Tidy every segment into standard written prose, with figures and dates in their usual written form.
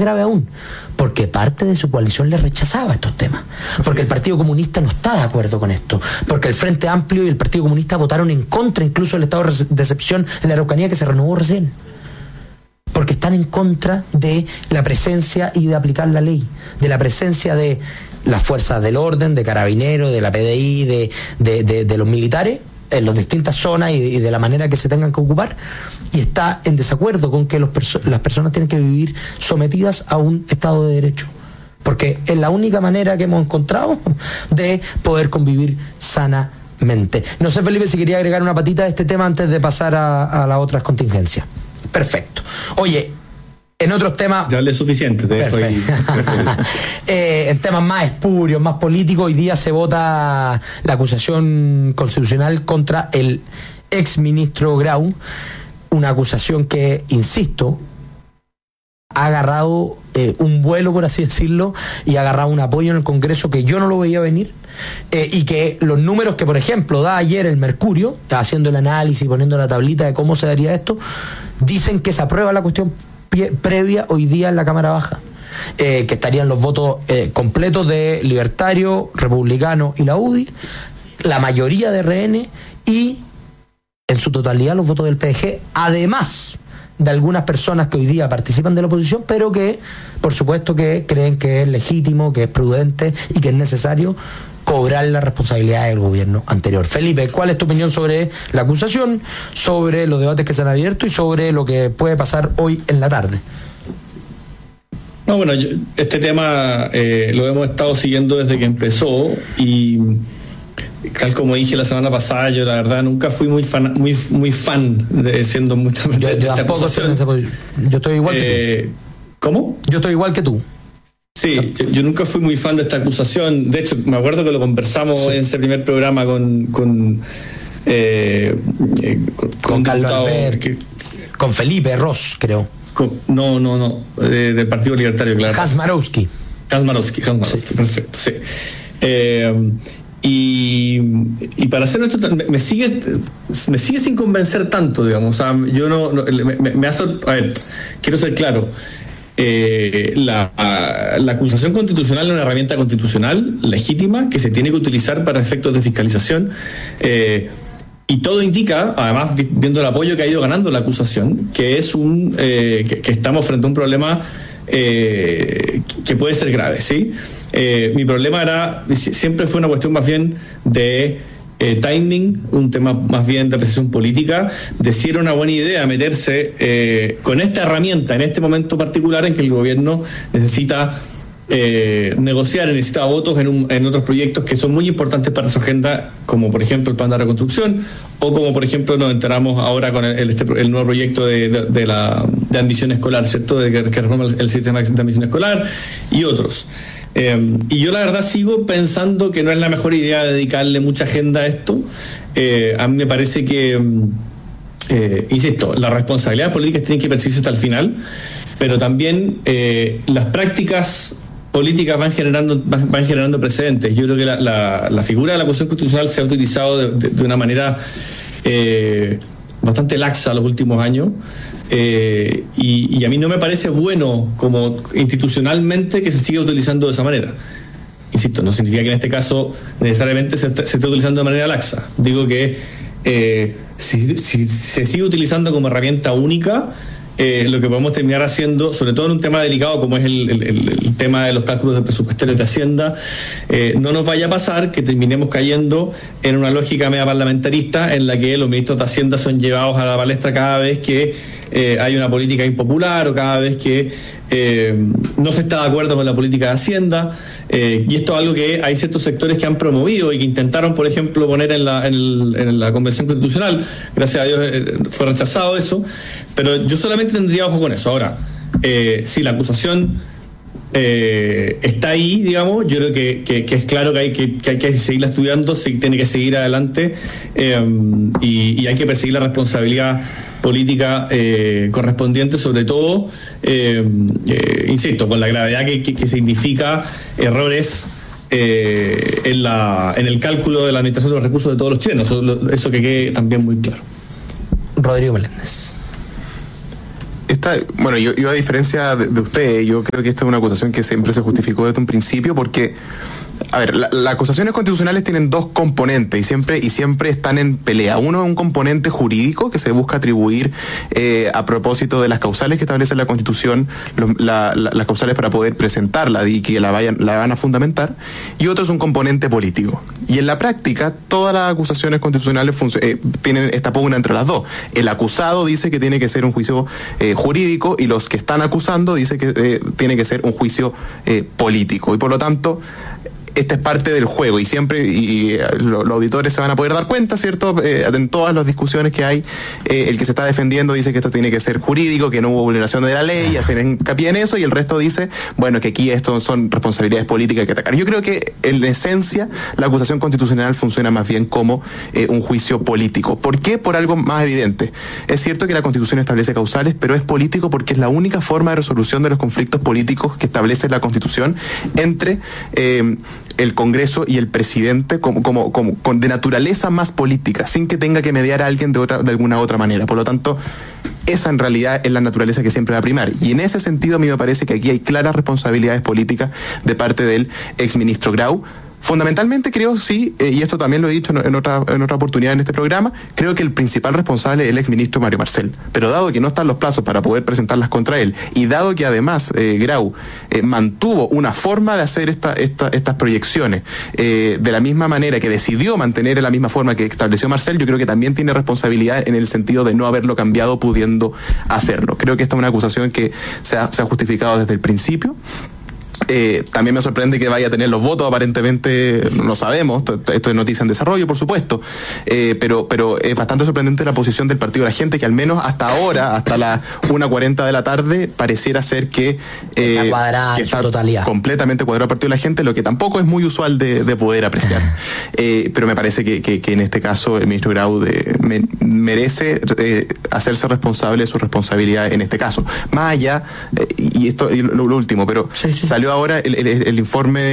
grave aún, porque parte de su coalición le rechazaba estos temas, porque el Partido Comunista no está de acuerdo con esto, porque el Frente Amplio y el Partido Comunista votaron en contra incluso del estado de excepción en la Araucanía que se renovó recién, porque están en contra de la presencia y de aplicar la ley, de la presencia de las fuerzas del orden, de carabineros, de la PDI, de los militares en las distintas zonas y de la manera que se tengan que ocupar, y está en desacuerdo con que las personas tienen que vivir sometidas a un Estado de Derecho, porque es la única manera que hemos encontrado de poder convivir sanamente. No sé, Felipe, si quería agregar una patita de este tema antes de pasar a las otras contingencias. Perfecto. Oye, en otros temas... Ya hablé suficiente, te dejo ahí. En temas más espurios, más políticos, hoy día se vota la acusación constitucional contra el exministro Grau, una acusación que, insisto, ha agarrado un vuelo, por así decirlo, y ha agarrado un apoyo en el Congreso que yo no lo veía venir, y que los números que, por ejemplo, da ayer el Mercurio, haciendo el análisis, poniendo la tablita de cómo se daría esto, dicen que se aprueba la cuestión previa hoy día en la Cámara Baja, que estarían los votos completos de Libertario, Republicano y la UDI, la mayoría de RN y en su totalidad los votos del PDG, además de algunas personas que hoy día participan de la oposición, pero que por supuesto que creen que es legítimo, que es prudente y que es necesario cobrar las responsabilidades del gobierno anterior. Felipe, ¿cuál es tu opinión sobre la acusación, sobre los debates que se han abierto y sobre lo que puede pasar hoy en la tarde? No, bueno, este tema lo hemos estado siguiendo desde que empezó y tal como dije la semana pasada, yo la verdad nunca fui muy fan de siendo mucha yo tampoco estoy en esa posición. Yo estoy igual que tú. ¿Cómo? Yo estoy igual que tú. Sí, yo nunca fui muy fan de esta acusación. De hecho, me acuerdo que lo conversamos en ese primer programa con Carlos Alberto, con Felipe Ross, creo. No, del Partido Libertario, claro. Kaczmarowski, sí. Perfecto, sí. Y para hacer esto me sigue sin convencer tanto, digamos. O sea, yo me hace, a ver, quiero ser claro. La acusación constitucional es una herramienta constitucional legítima que se tiene que utilizar para efectos de fiscalización, y todo indica, además viendo el apoyo que ha ido ganando la acusación, que es que estamos frente a un problema que puede ser grave, ¿sí? Mi problema siempre fue una cuestión más bien de timing, un tema más bien de apreciación política, de si era una buena idea meterse con esta herramienta en este momento particular en que el gobierno necesita negociar, necesita votos en otros proyectos que son muy importantes para su agenda, como por ejemplo el plan de reconstrucción, o como por ejemplo nos enteramos ahora con el nuevo proyecto de admisión escolar, ¿cierto? Que reforma el sistema de admisión escolar y otros. Y yo la verdad sigo pensando que no es la mejor idea dedicarle mucha agenda a esto. A mí me parece que, insisto, las responsabilidades políticas tienen que percibirse hasta el final, pero también las prácticas políticas van generando precedentes. Yo creo que la figura de la acusación constitucional se ha utilizado de una manera bastante laxa los últimos años, y a mí no me parece bueno como institucionalmente que se siga utilizando de esa manera. Insisto, no significa que en este caso necesariamente se esté utilizando de manera laxa. Digo que si se sigue utilizando como herramienta única, lo que podemos terminar haciendo, sobre todo en un tema delicado como es el tema de los cálculos de presupuestarios de Hacienda, no nos vaya a pasar que terminemos cayendo en una lógica media parlamentarista en la que los ministros de Hacienda son llevados a la palestra cada vez que hay una política impopular o cada vez que no se está de acuerdo con la política de Hacienda, y esto es algo que hay ciertos sectores que han promovido y que intentaron, por ejemplo, poner en la Convención Constitucional. Gracias a Dios fue rechazado eso, pero yo solamente tendría ojo con eso. Ahora, si la acusación está ahí, digamos, yo creo que es claro que hay que seguirla estudiando, se tiene que seguir adelante, y hay que perseguir la responsabilidad política correspondiente, sobre todo, insisto, con la gravedad que significa errores en el cálculo de la administración de los recursos de todos los chilenos. Eso que quede también muy claro. Rodrigo Meléndez. Bueno, yo a diferencia de usted, yo creo que esta es una acusación que siempre se justificó desde un principio porque, a ver, las acusaciones constitucionales tienen dos componentes y siempre están en pelea. Uno es un componente jurídico que se busca atribuir a propósito de las causales que establece la Constitución, las causales para poder presentarla y que la van a fundamentar, y otro es un componente político. Y en la práctica, todas las acusaciones constitucionales tienen esta pugna entre las dos. El acusado dice que tiene que ser un juicio jurídico y los que están acusando dicen que tiene que ser un juicio político. Y por lo tanto, esta es parte del juego y siempre, los auditores se van a poder dar cuenta, ¿cierto? En todas las discusiones que hay, el que se está defendiendo dice que esto tiene que ser jurídico, que no hubo vulneración de la ley, hacen hincapié en eso, y el resto dice, bueno, que aquí esto son responsabilidades políticas que atacar. Yo creo que en esencia la acusación constitucional funciona más bien como un juicio político. ¿Por qué? Por algo más evidente. Es cierto que la Constitución establece causales, pero es político porque es la única forma de resolución de los conflictos políticos que establece la Constitución entre el Congreso y el presidente de naturaleza más política, sin que tenga que mediar a alguien de alguna otra manera. Por lo tanto, esa en realidad es la naturaleza que siempre va a primar. Y en ese sentido a mí me parece que aquí hay claras responsabilidades políticas de parte del exministro Grau. Fundamentalmente creo, sí, y esto también lo he dicho en otra oportunidad en este programa, creo que el principal responsable es el exministro Mario Marcel. Pero dado que no están los plazos para poder presentarlas contra él, y dado que además Grau mantuvo una forma de hacer estas proyecciones de la misma manera que decidió mantener en la misma forma que estableció Marcel, yo creo que también tiene responsabilidad en el sentido de no haberlo cambiado pudiendo hacerlo. Creo que esta es una acusación que se ha justificado desde el principio. También me sorprende que vaya a tener los votos, aparentemente no sabemos, esto es noticia en desarrollo, por supuesto, pero es bastante sorprendente la posición del Partido de la Gente, que al menos hasta ahora, hasta las 1:40 de la tarde, pareciera ser que está totalidad completamente cuadrado el Partido de la Gente, lo que tampoco es muy usual de poder apreciar. Pero me parece que en este caso el ministro Grau merece hacerse responsable de su responsabilidad en este caso. Más allá, y esto y lo último, pero sí. Salió ahora el informe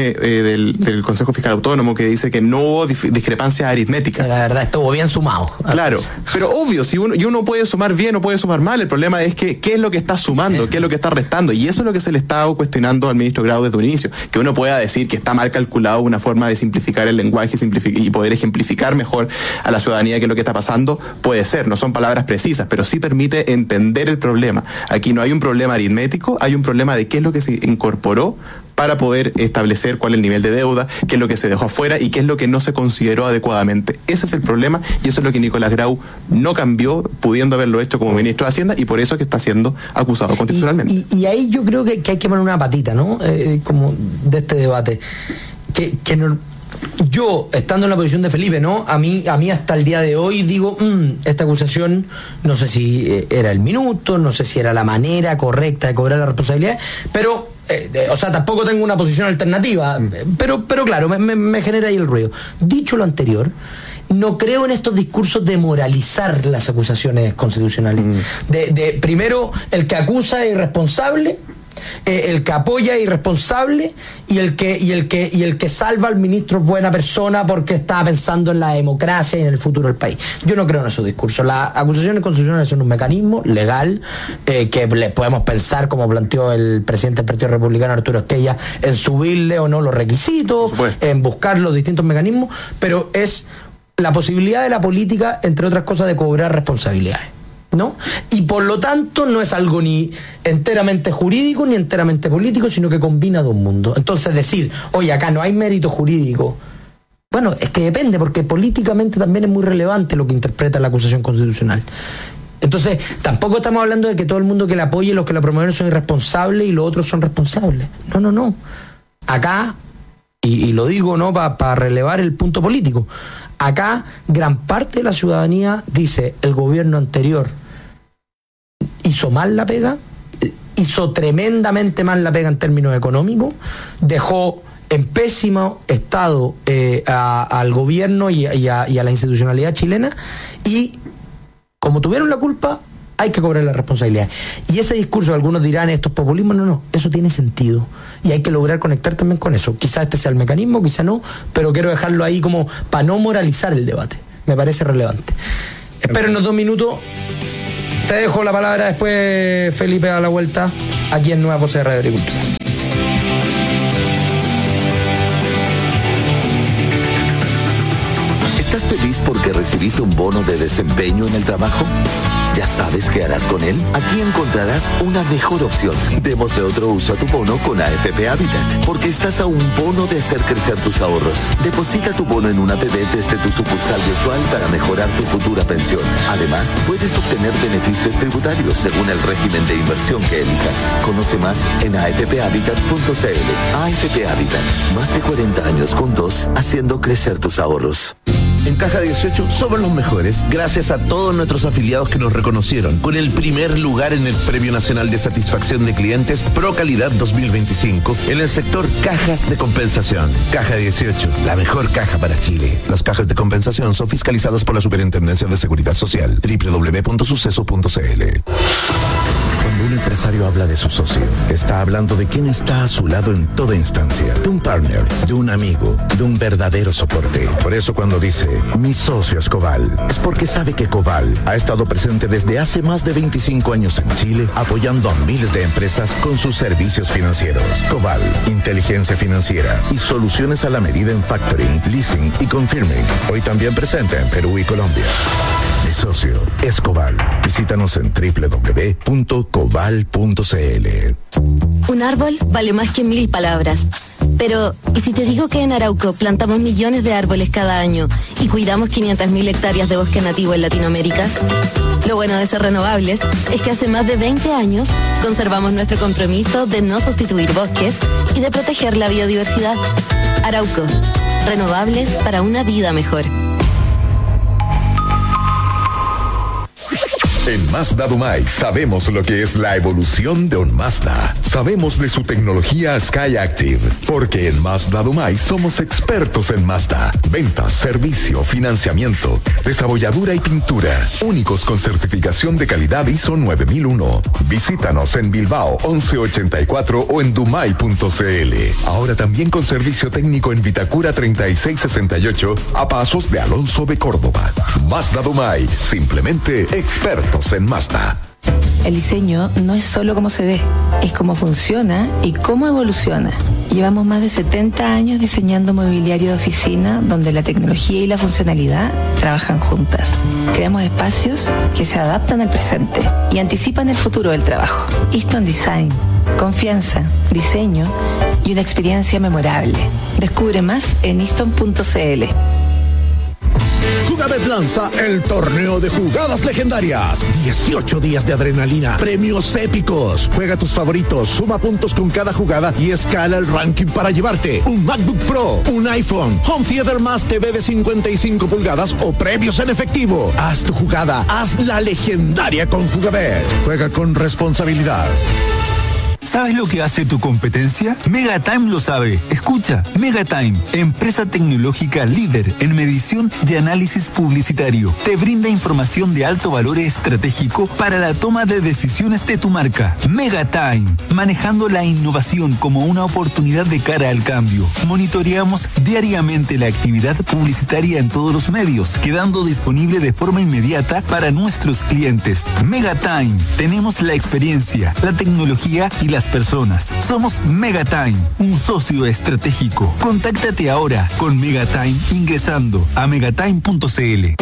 del Consejo Fiscal Autónomo que dice que no hubo discrepancias aritméticas. La verdad estuvo bien sumado. Claro, pero obvio, si uno puede sumar bien o puede sumar mal, el problema es que qué es lo que está sumando, sí, qué es lo que está restando, y eso es lo que se le está cuestionando al ministro Grau desde un inicio, que uno pueda decir que está mal calculado una forma de simplificar el lenguaje y poder ejemplificar mejor a la ciudadanía qué es lo que está pasando, puede ser, no son palabras precisas, pero sí permite entender el problema. Aquí no hay un problema aritmético, hay un problema de qué es lo que se incorporó para poder establecer cuál es el nivel de deuda, qué es lo que se dejó afuera y qué es lo que no se consideró adecuadamente. Ese es el problema y eso es lo que Nicolás Grau no cambió, pudiendo haberlo hecho como ministro de Hacienda, y por eso es que está siendo acusado constitucionalmente. Y ahí yo creo que hay que poner una patita, ¿no? Como de este debate. Que no, yo, estando en la posición de Felipe, ¿no? A mí hasta el día de hoy digo, esta acusación, no sé si era el minuto, no sé si era la manera correcta de cobrar la responsabilidad, pero o sea, tampoco tengo una posición alternativa, pero claro, me genera ahí el ruido. Dicho lo anterior, no creo en estos discursos de moralizar las acusaciones constitucionales. De primero, el que acusa es irresponsable, el que apoya es irresponsable, y el que salva al ministro es buena persona porque está pensando en la democracia y en el futuro del país. Yo no creo en esos discursos. Las acusaciones constitucionales son un mecanismo legal que le podemos pensar, como planteó el presidente del Partido Republicano Arturo Esquella, en subirle o no los requisitos, en buscar los distintos mecanismos, pero es la posibilidad de la política, entre otras cosas, de cobrar responsabilidades, ¿no? Y por lo tanto no es algo ni enteramente jurídico ni enteramente político, sino que combina dos mundos. Entonces decir, oye, acá no hay mérito jurídico, bueno, es que depende, porque políticamente también es muy relevante lo que interpreta la acusación constitucional. Entonces tampoco estamos hablando de que todo el mundo que la apoye y los que la promueven son irresponsables y los otros son responsables. No. Acá, y lo digo, ¿no?, para relevar el punto político, acá gran parte de la ciudadanía dice: el gobierno anterior hizo mal la pega, hizo tremendamente mal la pega en términos económicos, dejó en pésimo estado al gobierno y a la institucionalidad chilena, y como tuvieron la culpa, hay que cobrar la responsabilidad. Y ese discurso, algunos dirán, esto es populismo, no, eso tiene sentido. Y hay que lograr conectar también con eso. Quizás este sea el mecanismo, quizás no, pero quiero dejarlo ahí como para no moralizar el debate. Me parece relevante. Espérenos 2 minutos. Te dejo la palabra después, Felipe, a la vuelta, aquí en Nuevas Voces de Radio Agricultura. ¿Estás feliz porque recibiste un bono de desempeño en el trabajo? ¿Ya sabes qué harás con él? Aquí encontrarás una mejor opción. Démosle otro uso a tu bono con AFP Habitat, porque estás a un bono de hacer crecer tus ahorros. Deposita tu bono en una APB desde tu sucursal virtual para mejorar tu futura pensión. Además, puedes obtener beneficios tributarios según el régimen de inversión que elijas. Conoce más en afphabitat.cl. AFP Habitat, más de 40 años juntos, haciendo crecer tus ahorros. En Caja 18 somos los mejores gracias a todos nuestros afiliados que nos reconocieron con el primer lugar en el Premio Nacional de Satisfacción de Clientes Pro Calidad 2025 en el sector cajas de compensación. Caja 18, la mejor caja para Chile. Las cajas de compensación son fiscalizadas por la Superintendencia de Seguridad Social. www.suceso.cl. Cuando un empresario habla de su socio, está hablando de quien está a su lado en toda instancia, de un partner, de un amigo, de un verdadero soporte. Por eso cuando dice, mi socio es Coval, es porque sabe que Coval ha estado presente desde hace más de 25 años en Chile, apoyando a miles de empresas con sus servicios financieros. Coval, inteligencia financiera y soluciones a la medida en factoring, leasing y confirming. Hoy también presente en Perú y Colombia. Mi socio es Coval. Visítanos en www.coval.cl. Un árbol vale más que 1000 palabras. Pero, ¿y si te digo que en Arauco plantamos millones de árboles cada año y cuidamos 500.000 hectáreas de bosque nativo en Latinoamérica? Lo bueno de ser renovables es que hace más de 20 años conservamos nuestro compromiso de no sustituir bosques y de proteger la biodiversidad. Arauco, renovables para una vida mejor. En Mazda Dumay sabemos lo que es la evolución de un Mazda. Sabemos de su tecnología SkyActiv, porque en Mazda Dumay somos expertos en Mazda. Ventas, servicio, financiamiento, desabolladura y pintura. Únicos con certificación de calidad ISO 9001. Visítanos en Bilbao 1184 o en dumay.cl. Ahora también con servicio técnico en Vitacura 3668 a pasos de Alonso de Córdoba. Mazda Dumay, simplemente expertos en Mazda. El diseño no es solo cómo se ve, es cómo funciona y cómo evoluciona. Llevamos más de 70 años diseñando mobiliario de oficina donde la tecnología y la funcionalidad trabajan juntas. Creamos espacios que se adaptan al presente y anticipan el futuro del trabajo. Easton Design, confianza, diseño y una experiencia memorable. Descubre más en easton.cl. Jugabet lanza el torneo de jugadas legendarias. 18 días de adrenalina, premios épicos. Juega tus favoritos, suma puntos con cada jugada y escala el ranking para llevarte un MacBook Pro, un iPhone, Home Theater más TV de 55 pulgadas o premios en efectivo. Haz tu jugada, haz la legendaria con Jugabet. Juega con responsabilidad. ¿Sabes lo que hace tu competencia? Megatime lo sabe. Escucha, Megatime, empresa tecnológica líder en medición de análisis publicitario. Te brinda información de alto valor estratégico para la toma de decisiones de tu marca. Megatime, manejando la innovación como una oportunidad de cara al cambio. Monitoreamos diariamente la actividad publicitaria en todos los medios, quedando disponible de forma inmediata para nuestros clientes. Megatime, tenemos la experiencia, la tecnología y las personas. Somos Megatime, un socio estratégico. Contáctate ahora con Megatime ingresando a megatime.cl.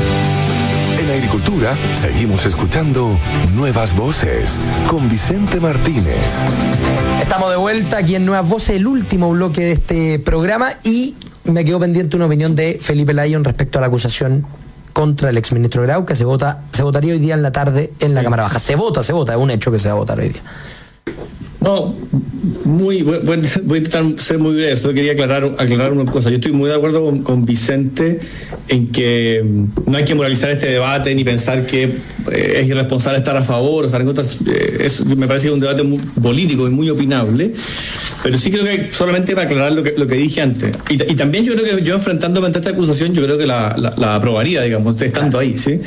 En Agricultura seguimos escuchando Nuevas Voces con Vicente Martínez. Estamos de vuelta aquí en Nuevas Voces, el último bloque de este programa, y me quedó pendiente una opinión de Felipe Lyon respecto a la acusación contra el exministro Grau, que se votaría hoy día en la tarde en la Cámara Baja. Se vota, es un hecho que se va a votar hoy día. No, voy a intentar ser muy breve. Solo quería aclarar una cosa. Yo estoy muy de acuerdo con Vicente en que no hay que moralizar este debate ni pensar que es irresponsable estar a favor o estar en contra. Eso me parece que es un debate muy político y muy opinable. Pero sí creo que solamente para aclarar lo que dije antes. Y también yo creo que yo enfrentándome ante esta acusación, yo creo que la aprobaría, digamos, estando ahí, ¿sí?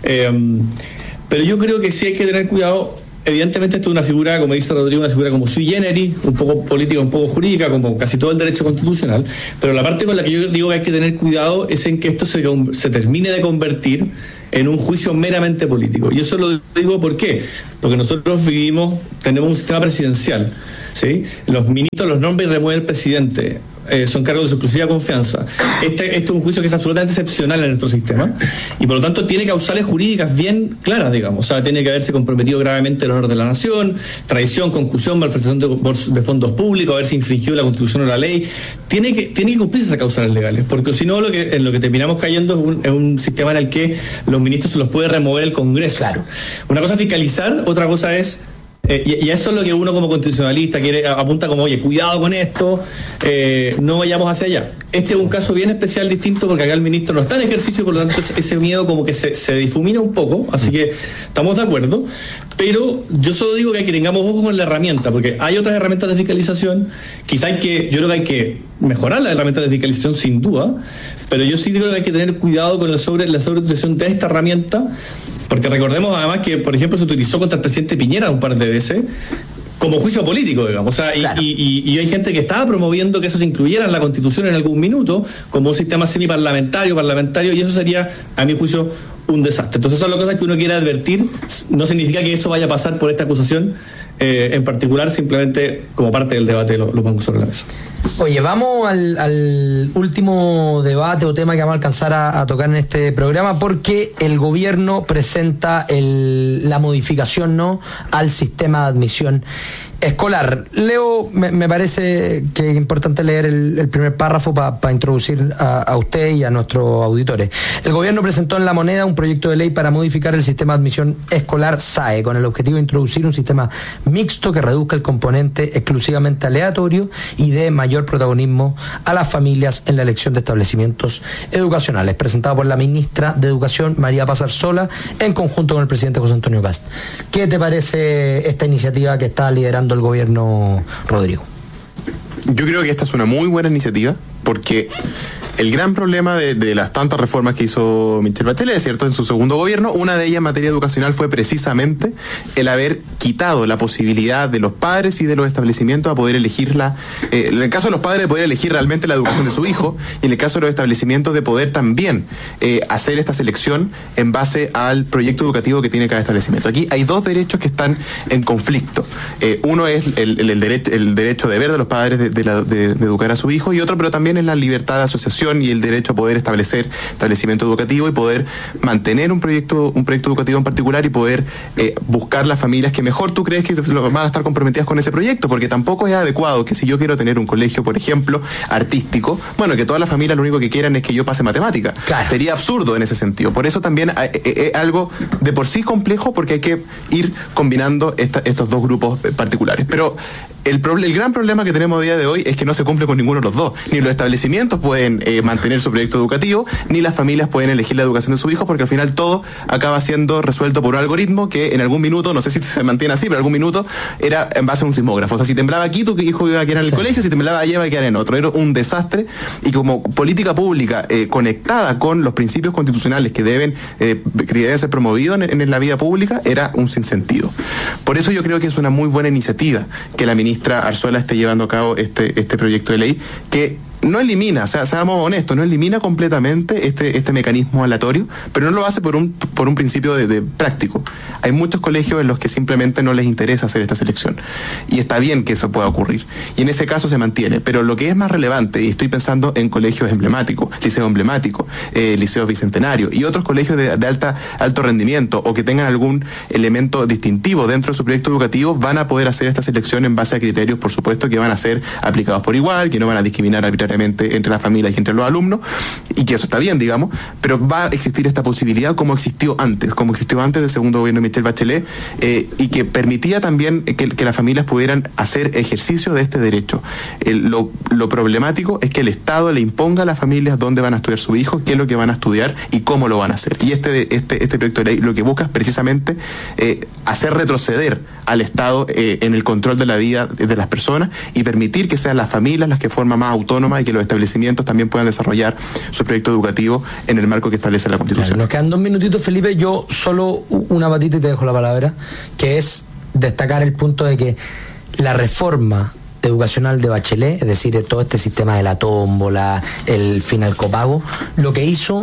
Pero yo creo que sí hay que tener cuidado. Evidentemente esto es una figura, como dice Rodrigo, una figura como sui generis, un poco política, un poco jurídica, como casi todo el derecho constitucional, pero la parte con la que yo digo que hay que tener cuidado es en que esto se termine de convertir en un juicio meramente político. Y eso lo digo ¿por qué? Porque nosotros tenemos un sistema presidencial, ¿sí? Los ministros los nombra y remueve el presidente. Son cargos de su exclusiva confianza. Este es un juicio que es absolutamente excepcional en nuestro sistema y por lo tanto tiene causales jurídicas bien claras, digamos. O sea, tiene que haberse comprometido gravemente el honor de la nación, traición, concusión, malversación de fondos públicos, haberse infringido la Constitución o la ley. Tiene que cumplirse esas causales legales, porque si no en lo que terminamos cayendo es un sistema en el que los ministros se los puede remover el Congreso. Claro. Una cosa es fiscalizar, otra cosa es y eso es lo que uno como constitucionalista apunta como, oye, cuidado con esto, no vayamos hacia allá. Este es un caso bien especial, distinto, porque acá el ministro no está en ejercicio, por lo tanto ese miedo como que se difumina un poco, así que estamos de acuerdo, pero yo solo digo que tengamos ojo con la herramienta, porque hay otras herramientas de fiscalización, yo creo que hay que mejorar las herramientas de fiscalización sin duda, pero yo sí creo que hay que tener cuidado con la sobreutilización de esta herramienta, porque recordemos además que, por ejemplo, se utilizó contra el presidente Piñera un par de veces como juicio político, digamos. O sea, claro. y hay gente que estaba promoviendo que eso se incluyera en la Constitución en algún minuto como un sistema semiparlamentario, parlamentario, y eso sería, a mi juicio, un desastre. Entonces, esas son las cosas que uno quiere advertir. No significa que eso vaya a pasar por esta acusación en particular, simplemente como parte del debate lo pongo sobre la mesa. Oye, vamos al último debate o tema que vamos a alcanzar a tocar en este programa, porque el gobierno presenta la modificación, ¿no?, al sistema de admisión escolar. Leo, me parece que es importante leer el primer párrafo para introducir a usted y a nuestros auditores. El gobierno presentó en La Moneda un proyecto de ley para modificar el sistema de admisión escolar SAE, con el objetivo de introducir un sistema mixto que reduzca el componente exclusivamente aleatorio y dé mayor protagonismo a las familias en la elección de establecimientos educacionales, presentado por la ministra de Educación, María Paz Arzola, en conjunto con el presidente José Antonio Kast. ¿Qué te parece esta iniciativa que está liderando el gobierno, Rodrigo? Yo creo que esta es una muy buena iniciativa, porque el gran problema de las tantas reformas que hizo Michelle Bachelet, ¿cierto?, en su segundo gobierno, una de ellas en materia educacional fue precisamente el haber quitado la posibilidad de los padres y de los establecimientos a poder elegir en el caso de los padres, de poder elegir realmente la educación de su hijo, y en el caso de los establecimientos de poder también hacer esta selección en base al proyecto educativo que tiene cada establecimiento. Aquí hay dos derechos que están en conflicto. Uno es el derecho de ver de los padres de educar a su hijo, y otro, pero también es la libertad de asociación y el derecho a poder establecer establecimiento educativo y poder mantener un proyecto educativo en particular, y poder buscar las familias que mejor tú crees que van a estar comprometidas con ese proyecto, porque tampoco es adecuado que si yo quiero tener un colegio, por ejemplo, artístico, bueno, que todas las familias lo único que quieran es que yo pase matemática. Claro. Sería absurdo en ese sentido. Por eso también es algo de por sí complejo, porque hay que ir combinando estos dos grupos particulares. Pero el gran problema que tenemos a día de hoy es que no se cumple con ninguno de los dos. Ni los establecimientos pueden mantener su proyecto educativo, ni las familias pueden elegir la educación de su hijo, porque al final todo acaba siendo resuelto por un algoritmo que en algún minuto, no sé si se mantiene así, pero en algún minuto era en base a un sismógrafo. O sea, si temblaba aquí, tu hijo iba a quedar en el colegio, si temblaba allá iba a quedar en otro. Era un desastre, y como política pública conectada con los principios constitucionales que deben ser promovidos en la vida pública, era un sinsentido. Por eso yo creo que es una muy buena iniciativa que la ministra Arzola esté llevando a cabo este proyecto de ley, que no elimina, o sea, seamos honestos, no elimina completamente este mecanismo aleatorio, pero no lo hace por un principio de práctico. Hay muchos colegios en los que simplemente no les interesa hacer esta selección, y está bien que eso pueda ocurrir, y en ese caso se mantiene. Pero lo que es más relevante, y estoy pensando en colegios emblemáticos, liceo emblemático, liceos bicentenario y otros colegios de alto rendimiento, o que tengan algún elemento distintivo dentro de su proyecto educativo, van a poder hacer esta selección en base a criterios, por supuesto, que van a ser aplicados por igual, que no van a discriminar arbitrariamente entre las familias y entre los alumnos, y que eso está bien, digamos, pero va a existir esta posibilidad como existió antes del segundo gobierno de Michelle Bachelet, y que permitía también que las familias pudieran hacer ejercicio de este derecho. Lo problemático es que el Estado le imponga a las familias dónde van a estudiar su hijo, qué es lo que van a estudiar y cómo lo van a hacer. Y este proyecto de ley lo que busca es precisamente hacer retroceder al Estado en el control de la vida de las personas, y permitir que sean las familias las que forman más autónomas, y que los establecimientos también puedan desarrollar su proyecto educativo en el marco que establece la Constitución. Claro, nos quedan 2 minutitos, Felipe. Yo solo una patita y te dejo la palabra, que es destacar el punto de que la reforma educacional de Bachelet, es decir, todo este sistema de la tómbola, el final copago, lo que hizo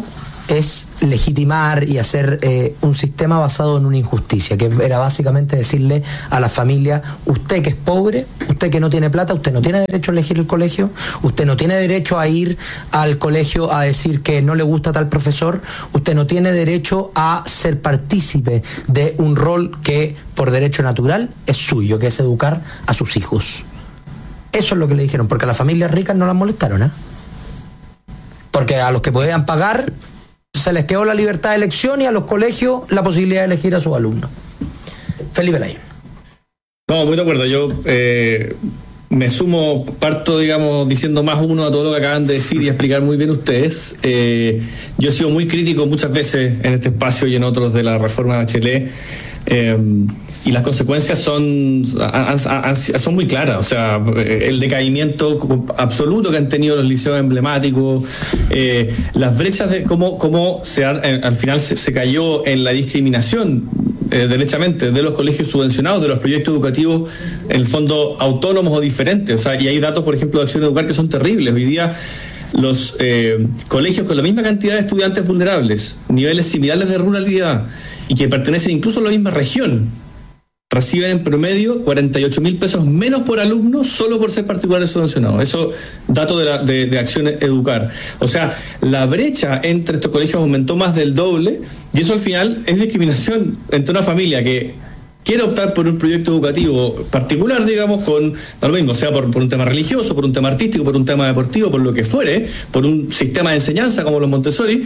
es legitimar y hacer un sistema basado en una injusticia, que era básicamente decirle a la familia: usted que es pobre, usted que no tiene plata, usted no tiene derecho a elegir el colegio, usted no tiene derecho a ir al colegio a decir que no le gusta tal profesor, usted no tiene derecho a ser partícipe de un rol que por derecho natural es suyo, que es educar a sus hijos. Eso es lo que le dijeron, porque a las familias ricas no las molestaron, ¿eh? Porque a los que podían pagar se les quedó la libertad de elección y a los colegios la posibilidad de elegir a sus alumnos. Felipe Lay. No, muy de acuerdo. Yo me sumo, parto, digamos, diciendo más uno a todo lo que acaban de decir y explicar muy bien ustedes. Yo he sido muy crítico muchas veces en este espacio y en otros de la reforma de Bachelet. Y las consecuencias son muy claras. O sea, el decaimiento absoluto que han tenido los liceos emblemáticos, las brechas de cómo al final se cayó en la discriminación derechamente de los colegios subvencionados, de los proyectos educativos, en el fondo autónomos o diferentes. O sea, y hay datos, por ejemplo, de Acción Educar que son terribles. Hoy día los colegios con la misma cantidad de estudiantes vulnerables, niveles similares de ruralidad y que pertenecen incluso a la misma región, reciben en promedio 48.000 pesos menos por alumno solo por ser particulares subvencionados. Eso, dato de Acción Educar. O sea, la brecha entre estos colegios aumentó más del doble, y eso al final es discriminación entre una familia que quiere optar por un proyecto educativo particular, digamos, con lo mismo, sea por un tema religioso, por un tema artístico, por un tema deportivo, por lo que fuere, por un sistema de enseñanza como los Montessori,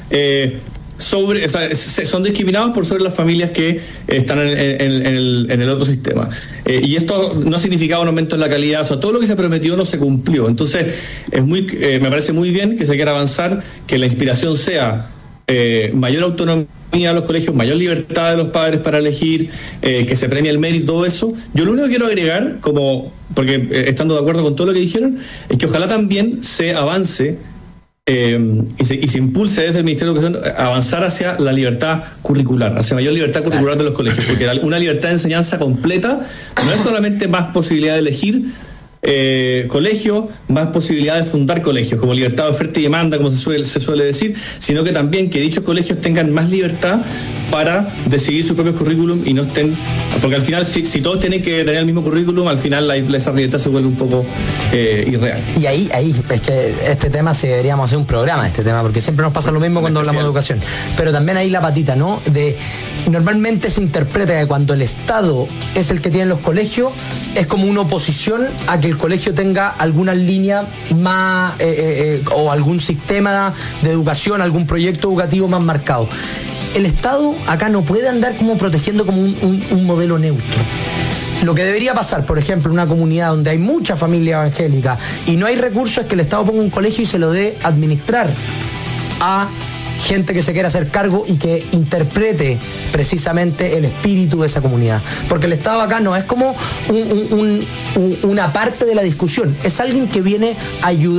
son discriminados por sobre las familias que están en el otro sistema. Y esto no significaba un aumento en la calidad. O sea, todo lo que se prometió no se cumplió. Entonces, me parece muy bien que se quiera avanzar, que la inspiración sea mayor autonomía a los colegios, mayor libertad de los padres para elegir, que se premie el mérito, todo eso. Yo lo único que quiero agregar, porque estando de acuerdo con todo lo que dijeron, es que ojalá también se avance y se impulse desde el Ministerio de Educación avanzar hacia la libertad curricular, hacia mayor libertad curricular de los colegios, porque una libertad de enseñanza completa no es solamente más posibilidad de elegir colegio, más posibilidad de fundar colegios, como libertad de oferta y demanda, como se suele decir, sino que también que dichos colegios tengan más libertad para decidir su propio currículum y no estén, porque al final si todos tienen que tener el mismo currículum, al final esa libertad se vuelve un poco irreal. Y ahí es que este tema deberíamos hacer un programa de este tema, porque siempre nos pasa lo mismo cuando hablamos de educación, pero también ahí la patita, ¿no? Normalmente se interpreta que cuando el Estado es el que tiene los colegios, es como una oposición a que el colegio tenga alguna línea más o algún sistema de educación, algún proyecto educativo más marcado. El Estado acá no puede andar como protegiendo como un modelo neutro. Lo que debería pasar, por ejemplo, en una comunidad donde hay mucha familia evangélica y no hay recursos, es que el Estado ponga un colegio y se lo dé a administrar a gente que se quiera hacer cargo y que interprete precisamente el espíritu de esa comunidad. Porque el Estado acá no es como una parte de la discusión, es alguien que viene a ayudar